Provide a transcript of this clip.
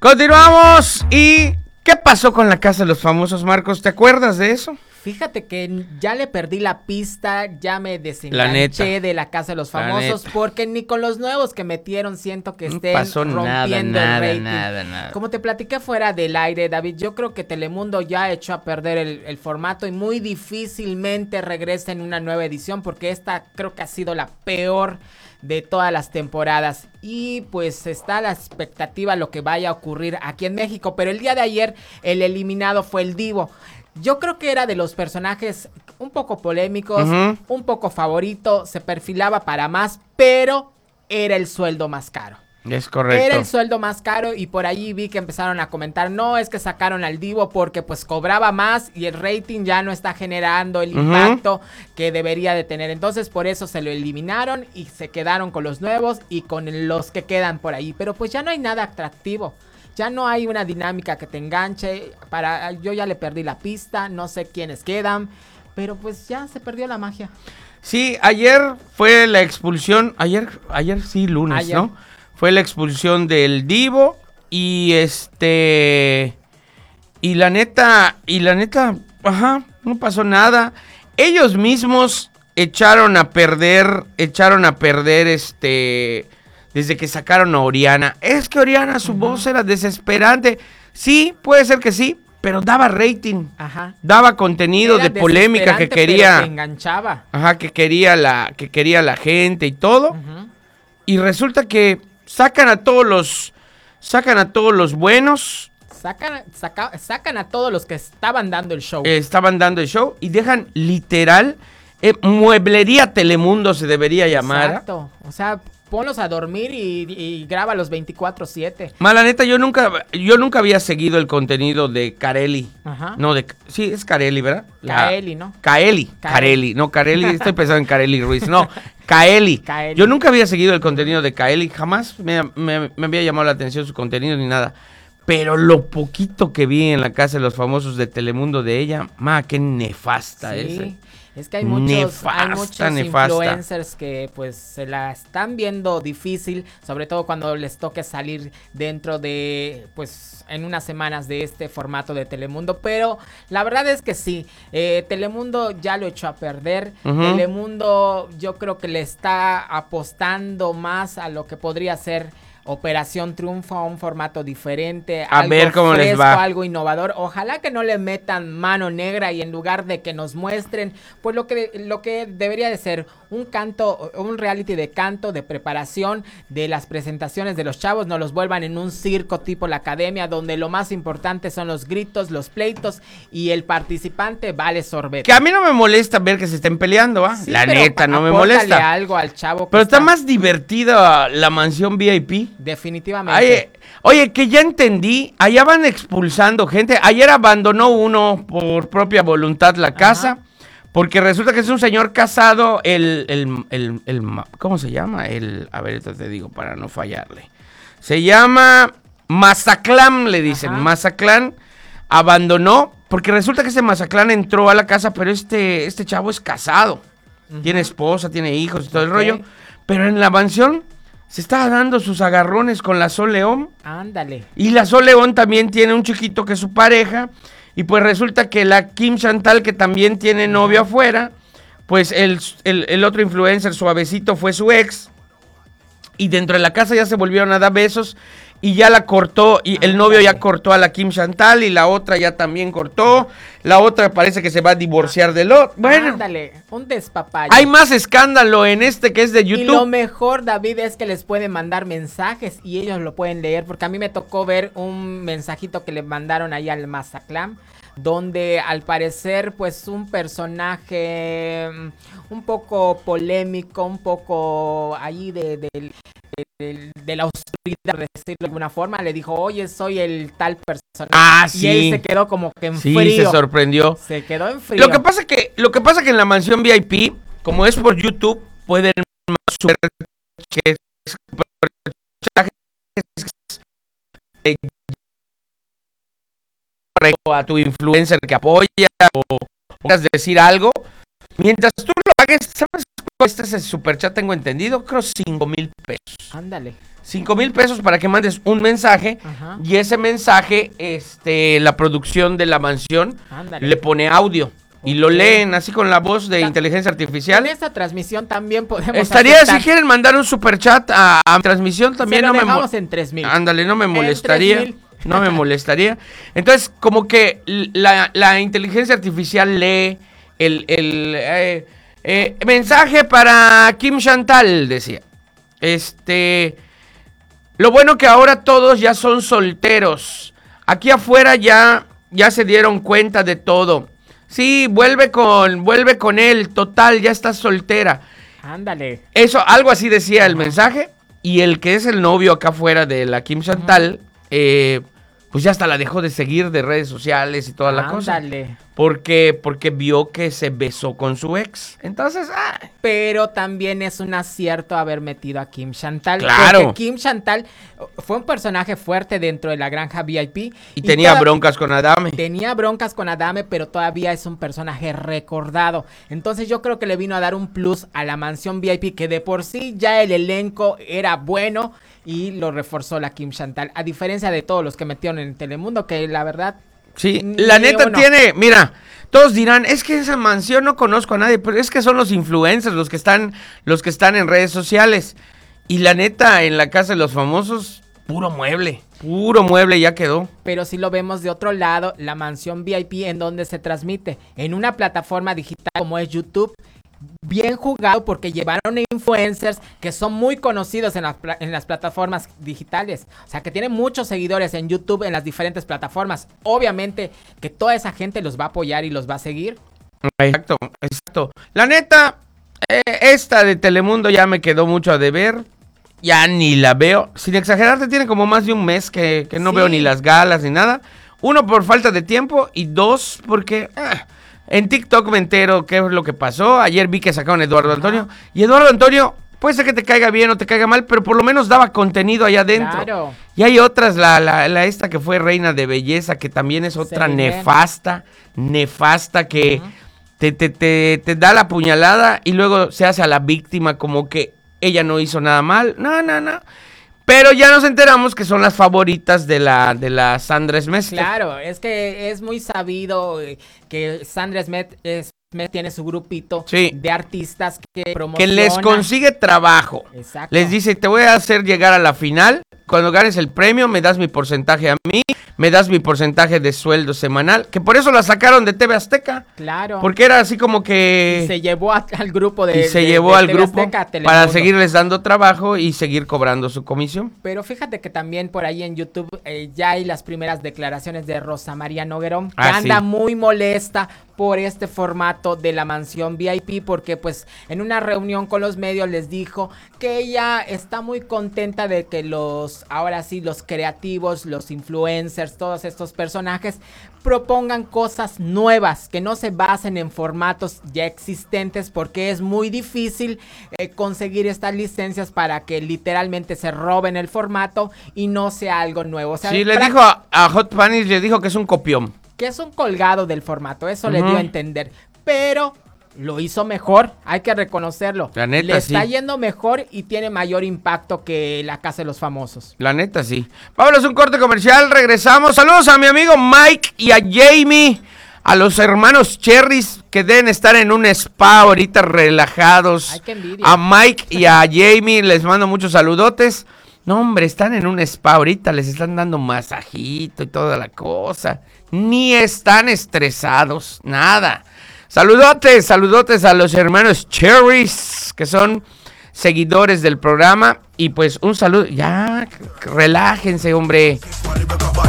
Continuamos. ¿Y qué pasó con la Casa de los Famosos, Marcos? ¿Te acuerdas de eso? Fíjate que ya le perdí la pista, ya me desenganché de la Casa de los Famosos, porque ni con los nuevos que metieron siento que estén rompiendo el rating. Nada. Como te platiqué fuera del aire, David, yo creo que Telemundo ya echó a perder el formato y muy difícilmente regresa en una nueva edición, porque esta creo que ha sido la peor de todas las temporadas. Y pues está la expectativa lo que vaya a ocurrir aquí en México, pero el día de ayer el eliminado fue el Divo. Yo creo que era de los personajes un poco polémicos, un poco favorito, se perfilaba para más, pero era el sueldo más caro. Es correcto. Era el sueldo más caro y por allí vi que empezaron a comentar, no, es que sacaron al Divo porque pues cobraba más y el rating ya no está generando el impacto que debería de tener. Entonces por eso se lo eliminaron y se quedaron con los nuevos y con los que quedan por ahí. Pero pues ya no hay nada atractivo. Ya no hay una dinámica que te enganche. Yo ya le perdí la pista, no sé quiénes quedan, pero pues ya se perdió la magia. Sí, ayer fue la expulsión, ayer sí, lunes, ¿no? Fue la expulsión del Divo y y la neta, no pasó nada. Ellos mismos echaron a perder desde que sacaron a Oriana. Es que Oriana, su voz era desesperante. Sí, puede ser que sí, pero daba rating. Daba contenido de polémica que quería. Pero te enganchaba. Que quería la gente y todo. Y resulta que sacan a todos los buenos. Sacan a todos los que estaban dando el show. Y dejan literal Mueblería Telemundo se debería llamar. Exacto. O sea, ponlos a dormir y grábalos 24/7. Mala neta, yo nunca había seguido el contenido de Carelli. No, sí, es Carelli, ¿verdad? Carelli, ¿no? Carelli. No, Carelli, estoy pensando en Carelli Ruiz. No, Carelli. Yo nunca había seguido el contenido de Carelli. Jamás me había llamado la atención su contenido ni nada. Pero lo poquito que vi en la Casa de los Famosos de Telemundo de ella, qué nefasta es. Es que hay muchos influencers que pues se la están viendo difícil, sobre todo cuando les toque salir dentro de, pues en unas semanas de este formato de Telemundo, pero la verdad es que sí, Telemundo ya lo echó a perder. Telemundo yo creo que le está apostando más a lo que podría ser Operación Triunfo, un formato diferente, a ver cómo les va, algo innovador. Ojalá que no le metan mano negra y en lugar de que nos muestren pues lo que debería de ser un reality de canto, de preparación de las presentaciones de los chavos, no los vuelvan en un circo tipo la academia, donde lo más importante son los gritos, los pleitos y el participante vale sorbete. Que a mí no me molesta ver que se estén peleando, sí, la neta, no me molesta. Algo al chavo. Pero está más divertida la mansión VIP. Definitivamente. Oye, que ya entendí, allá van expulsando gente. Ayer abandonó uno por propia voluntad la casa, porque resulta que es un señor casado, ¿cómo se llama? A ver, te digo para no fallarle. Se llama Mazatlán, le dicen. Mazatlán abandonó, porque resulta que ese Mazatlán entró a la casa, pero este chavo es casado. Tiene esposa, tiene hijos y todo el rollo. Pero en la mansión se estaba dando sus agarrones con la Sol León. Ándale. Y la Sol León también tiene un chiquito que es su pareja. Y pues resulta que la Kim Chantal, que también tiene novio afuera, pues el otro influencer suavecito fue su ex. Y dentro de la casa ya se volvieron a dar besos. Y ya la cortó, y el novio ya cortó a la Kim Chantal, y la otra ya también cortó. La otra parece que se va a divorciar del otro. Bueno, ándale, un despapalle. Hay más escándalo en que es de YouTube. Y lo mejor, David, es que les pueden mandar mensajes y ellos lo pueden leer, porque a mí me tocó ver un mensajito que le mandaron ahí al Mazatlán, donde al parecer pues un personaje un poco polémico, un poco ahí de la oscuridad, por decirlo de alguna forma, le dijo, oye, soy el tal personaje. Sí. Y él se quedó como que en frío. Sí, se sorprendió. Se quedó en frío. Lo que pasa que en la mansión VIP, como es por YouTube, pueden subir a tu influencer que apoya o puedas decir algo. Mientras tú lo hagas, ¿sabes cuál es ese superchat? Tengo entendido, creo 5,000 pesos. Ándale. 5,000 pesos para que mandes un mensaje. Ajá. Y ese mensaje, la producción de la mansión le pone audio. Y lo leen así con la voz de inteligencia artificial. En esta transmisión también podemos estaría, aceptar. Si quieren mandar un superchat a transmisión, también no me molestaría. En 3,000. Ándale, no me molestaría. No me molestaría. Entonces, como que la inteligencia artificial lee el mensaje para Kim Chantal, decía. Lo bueno que ahora todos ya son solteros. Aquí afuera ya se dieron cuenta de todo. Sí, vuelve con él, total, ya estás soltera. Ándale. Eso, algo así decía el mensaje. Y el que es el novio acá afuera de la Kim Chantal, pues ya hasta la dejó de seguir de redes sociales y toda la cosa. Ándale. Porque vio que se besó con su ex. Entonces, Pero también es un acierto haber metido a Kim Chantal. Claro. Porque Kim Chantal fue un personaje fuerte dentro de la granja VIP. Y tenía broncas con Adame. Tenía broncas con Adame, pero todavía es un personaje recordado. Entonces yo creo que le vino a dar un plus a la mansión VIP, que de por sí ya el elenco era bueno y lo reforzó la Kim Chantal. A diferencia de todos los que metieron en Telemundo, que la verdad... Sí, la neta tiene, mira, todos dirán, es que esa mansión no conozco a nadie, pero es que son los influencers los que están en redes sociales. Y la neta, en la casa de los famosos, puro mueble ya quedó. Pero si lo vemos de otro lado, la mansión VIP, ¿en dónde se transmite? En una plataforma digital como es YouTube. Bien jugado, porque llevaron influencers que son muy conocidos en las plataformas digitales. O sea, que tienen muchos seguidores en YouTube, en las diferentes plataformas. Obviamente que toda esa gente los va a apoyar y los va a seguir. Exacto. La neta, esta de Telemundo ya me quedó mucho a deber. Ya ni la veo. Sin exagerarte, tiene como más de un mes que no veo ni las galas ni nada. Uno, por falta de tiempo. Y dos, porque... en TikTok me entero qué es lo que pasó. Ayer vi que sacaron a Eduardo Antonio. Y Eduardo Antonio, puede ser que te caiga bien o te caiga mal, pero por lo menos daba contenido allá adentro. Claro. Y hay otras, la esta que fue reina de belleza, que también es otra nefasta, que te da la puñalada y luego se hace a la víctima como que ella no hizo nada mal. No. Pero ya nos enteramos que son las favoritas de la Sandra Smith. Claro, es que es muy sabido que Sandra Smith tiene su grupito de artistas que promocionan. Que les consigue trabajo. Exacto. Les dice, te voy a hacer llegar a la final. Cuando ganes el premio, me das mi porcentaje a mí. Me das mi porcentaje de sueldo semanal. Que por eso la sacaron de TV Azteca. Claro. Porque era así como que... Y se llevó al grupo de... Y se llevó al grupo para seguirles dando trabajo y seguir cobrando su comisión. Pero fíjate que también por ahí en YouTube ya hay las primeras declaraciones de Rosa María Noguerón. Que anda muy molesta por este formato de la mansión VIP. Porque pues en una reunión con los medios les dijo que ella está muy contenta de que los creativos, los influencers, todos estos personajes propongan cosas nuevas, que no se basen en formatos ya existentes, porque es muy difícil conseguir estas licencias para que literalmente se roben el formato y no sea algo nuevo. O sea, sí, le dijo a Hot Panis, le dijo que es un copión. Que es un colgado del formato, eso le dio a entender, pero... lo hizo mejor, hay que reconocerlo. La neta, le está yendo mejor y tiene mayor impacto que la Casa de los Famosos. La neta, sí. Vámonos a un corte comercial, regresamos. Saludos a mi amigo Mike y a Jamie, a los hermanos Cherrys que deben estar en un spa ahorita relajados. Ay, qué envidia. A Mike y a Jamie les mando muchos saludotes. No, hombre, están en un spa ahorita, les están dando masajito y toda la cosa. Ni están estresados, nada. Saludotes a los hermanos Cherrys, que son seguidores del programa. Y pues un saludo, ya, relájense, hombre.